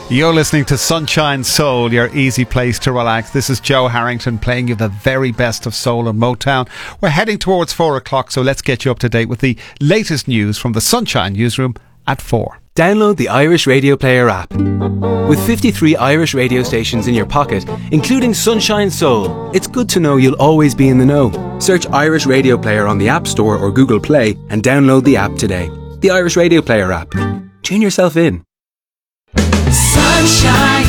You're listening to Sunshine Soul, your easy place to relax. This is Joe Harrington playing you the very best of soul and Motown. We're heading towards 4 o'clock, so let's get you up to date with the latest news from the Sunshine Newsroom at 4. Download the Irish Radio Player app. With 53 Irish radio stations in your pocket, including Sunshine Soul, it's good to know you'll always be in the know. Search Irish Radio Player on the App Store or Google Play and download the app today. The Irish Radio Player app. Tune yourself in. Sunshine.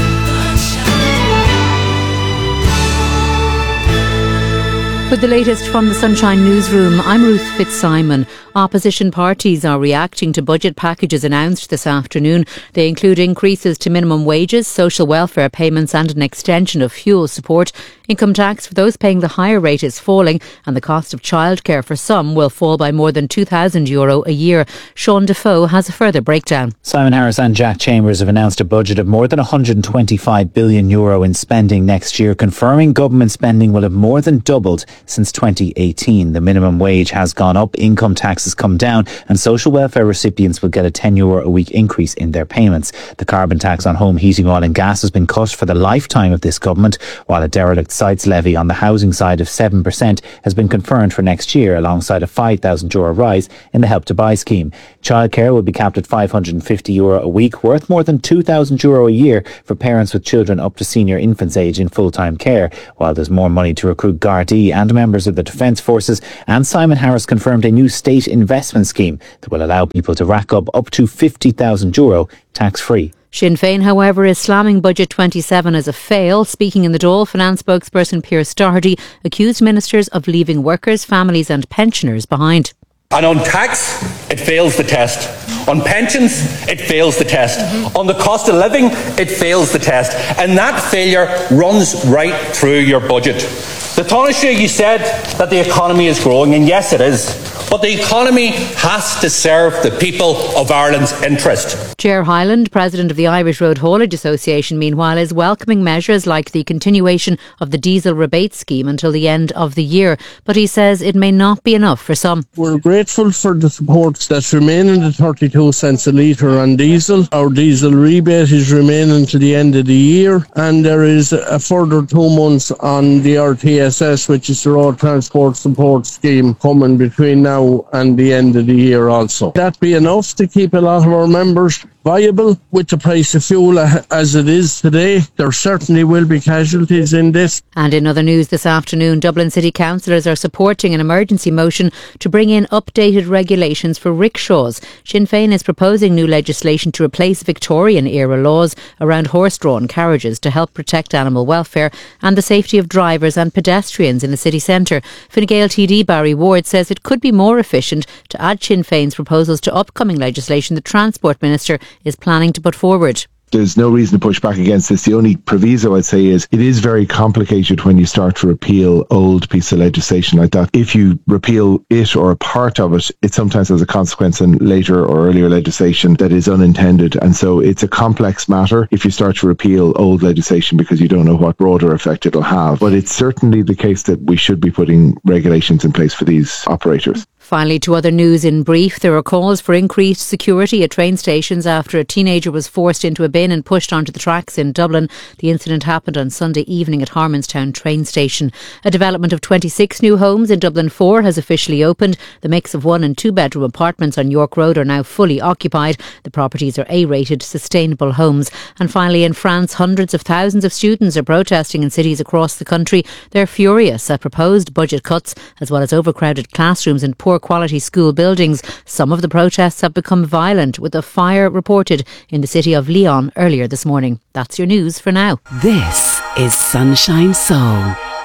With the latest from the Sunshine Newsroom, I'm Ruth Fitzsimon. Opposition parties are reacting to budget packages announced this afternoon. They include increases to minimum wages, social welfare payments and an extension of fuel support. Income tax for those paying the higher rate is falling, and the cost of childcare for some will fall by more than €2,000 a year. Sean Defoe has a further breakdown. Simon Harris and Jack Chambers have announced a budget of more than €125 billion in spending next year, confirming government spending will have more than doubled since 2018. The minimum wage has gone up, income tax has come down, and social welfare recipients will get a €10 a week increase in their payments. The carbon tax on home heating, oil and gas has been cut for the lifetime of this government, while a derelict sites levy on the housing side of 7% has been confirmed for next year, alongside a €5,000 rise in the Help to Buy scheme. Childcare will be capped at €550 a week, worth more than €2,000 a year for parents with children up to senior infants age in full-time care, while there's more money to recruit Gardaí and members of the Defence Forces. And Simon Harris confirmed a new state investment scheme that will allow people to rack up to €50,000 tax-free. Sinn Féin, however, is slamming Budget 27 as a fail. Speaking in the Dáil, finance spokesperson Pierce Doherty accused ministers of leaving workers, families and pensioners behind. And on tax, it fails the test. On pensions, it fails the test. On the cost of living, it fails the test. And that failure runs right through your budget. The Taoiseach, you said that the economy is growing, and yes it is. But the economy has to serve the people of Ireland's interest. Ger Hyland, president of the Irish Road Haulage Association, meanwhile, is welcoming measures like the continuation of the diesel rebate scheme until the end of the year. But he says it may not be enough for some. We're grateful for the supports that remain in the 32 cents a litre on diesel. Our diesel rebate is remaining to the end of the year, and there is a further 2 months on the RTSS, which is the Road Transport Support Scheme, coming between now and the end of the year also. That be enough to keep a lot of our members viable with the price of fuel as it is today. There certainly will be casualties in this. And in other news this afternoon, Dublin City councillors are supporting an emergency motion to bring in updated regulations for rickshaws. Sinn Féin is proposing new legislation to replace Victorian-era laws around horse-drawn carriages to help protect animal welfare and the safety of drivers and pedestrians in the city centre. Fine Gael TD Barry Ward says it could be more efficient to add Sinn Féin's proposals to upcoming legislation the Transport Minister is planning to put forward. There's no reason to push back against this. The only proviso I'd say is it is very complicated when you start to repeal old piece of legislation like that. If you repeal it or a part of it, it sometimes has a consequence in later or earlier legislation that is unintended. And so it's a complex matter if you start to repeal old legislation because you don't know what broader effect it'll have. But it's certainly the case that we should be putting regulations in place for these operators. Finally, to other news in brief, there are calls for increased security at train stations after a teenager was forced into a bin and pushed onto the tracks in Dublin. The incident happened on Sunday evening at Harmonstown train station. A development of 26 new homes in Dublin 4 has officially opened. The mix of 1 and 2 bedroom apartments on York Road are now fully occupied. The properties are A-rated sustainable homes. And finally, in France, hundreds of thousands of students are protesting in cities across the country. They're furious at proposed budget cuts as well as overcrowded classrooms and poor quality school buildings. Some of the protests have become violent, with a fire reported in the city of Lyon earlier this morning. That's your news for now. This is Sunshine Soul.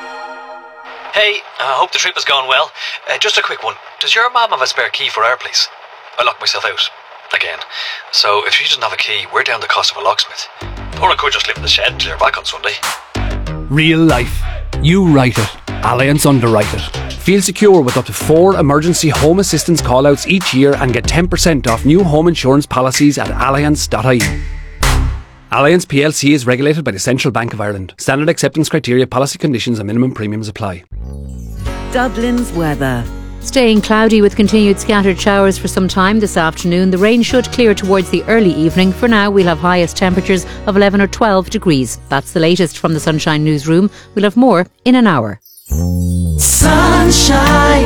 Hey, I hope the trip has gone well. Just a quick one. Does your mum have a spare key for our place? I locked myself out. Again. So if she doesn't have a key, we're down the cost of a locksmith. Or I could just live in the shed until you're back on Sunday. Real life. You write it. Allianz underwrite it. Feel secure with up to 4 emergency home assistance callouts each year and get 10% off new home insurance policies at allianz.ie. Allianz plc is regulated by the Central Bank of Ireland. Standard acceptance criteria, policy conditions and minimum premiums apply. Dublin's weather. Staying cloudy with continued scattered showers for some time this afternoon. The rain should clear towards the early evening. For now, we'll have highest temperatures of 11 or 12 degrees. That's the latest from the Sunshine Newsroom. We'll have more in an hour. Sunshine.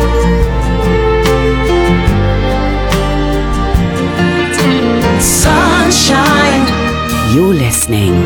Sunshine. You're listening